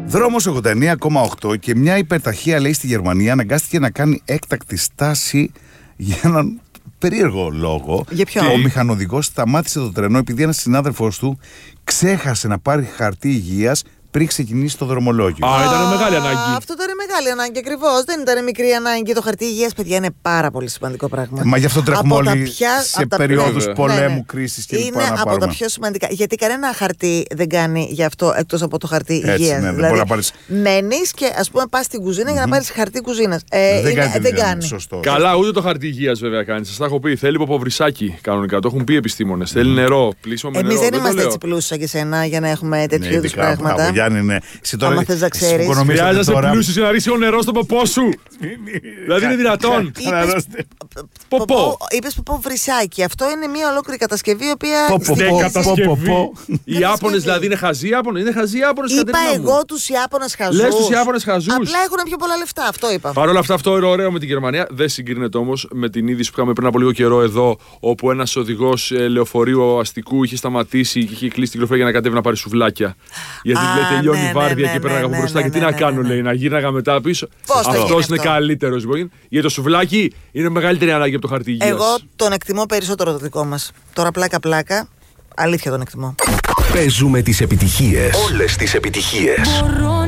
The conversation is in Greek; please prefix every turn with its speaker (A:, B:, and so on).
A: Δρόμος 89,8 και μια υπερταχεία, λέει, στη Γερμανία αναγκάστηκε να κάνει έκτακτη στάση για έναν περίεργο λόγο.
B: Για ποιο?
A: Ο μηχανοδηγός σταμάτησε το τρένο επειδή ένας συνάδελφος του ξέχασε να πάρει χαρτί υγείας πριν ξεκινήσει το δρομολόγιο.
C: Ήταν μεγάλη ανάγκη.
B: Αυτό ήταν μεγάλη ανάγκη ακριβώς. Δεν ήταν μικρή ανάγκη. Το χαρτί υγείας, παιδιά, είναι πάρα πολύ σημαντικό πράγμα.
A: Μα γι' αυτό τρέχουμε
B: Από τα
A: όλοι
B: πια-
A: σε
B: από τα-
A: περιόδους
B: ναι,
A: πολέμου,
B: ναι.
A: κρίσης και
B: Είναι από τα πιο σημαντικά. Γιατί κανένα χαρτί δεν κάνει γι' αυτό εκτός από το χαρτί υγείας.
A: Ναι, δεν μπορεί να πάρεις.
B: Μένεις και ας πούμε πας στην κουζίνα για να πάρεις χαρτί κουζίνας. Δεν κάνει.
A: Σωστό.
C: Καλά, ούτε το χαρτί υγείας βέβαια κάνει. Σας τα έχω πει. Θέλει ποποβρισάκι κανονικά. Το έχουν πει επιστήμονες. Θέλει νερό. Πλήσιμο με νερό.
B: Εμείς δεν
C: το
B: είμαστε
C: λέω.
B: έτσι πλούσιοι σαν και σένα για να έχουμε τέτοιου είδους
A: ειδικά,
B: πράγματα.
A: Γιάννη, ναι.
B: Άμα θες να ξέρεις.
C: Χρειάζεται να σε πλούσιος για να ρίξει νερό στο ποπό σου. Δηλαδή είναι δυνατόν. Ποπό.
B: Είπες ποποβρισάκι. Αυτό είναι μια ολόκληρη κατασκευή η οποία.
C: Ναι, κατασκευή. Οι Ιάπωνες
B: Κατασκευή.
C: δηλαδή είναι χαζοί Ιάπωνες. Είναι χαζοί Ιάπωνες.
B: Είπα
C: Κατερίνα μου.
B: εγώ τους Ιάπωνες χαζούς.
C: Λες τους Ιάπωνες χαζούς.
B: Απλά έχουν πιο πολλά λεφτά. Αυτό είπα.
C: Παρ' όλα αυτά, αυτό είναι ωραίο με την Γερμανία. Δεν συγκρίνεται όμως με την είδηση που είχαμε πριν από λίγο καιρό εδώ, όπου ένας οδηγός λεωφορείου αστικού είχε σταματήσει και είχε κλείσει την κυκλοφορία για να κατέβει να πάρει σουβλάκια. Γιατί λέει τελειώνει η βάρδια και πέρναγα από μπροστά. Και τι να κάνω, λέει, να γύρναγα μετά πίσω.
B: Πώς θα γίνει
C: Αυτός είναι
B: αυτό?
C: καλύτερος. Γιατί το σουβλάκι είναι μεγαλύτερη ανάγκη από το χαρτί υγείας.
B: Εγώ τον εκτιμώ περισσότερο το δικό μας. Τώρα πλάκα-πλάκα, αλήθεια τον εκτιμώ.
D: Παίζουμε τις επιτυχίες. Όλες τις επιτυχίες.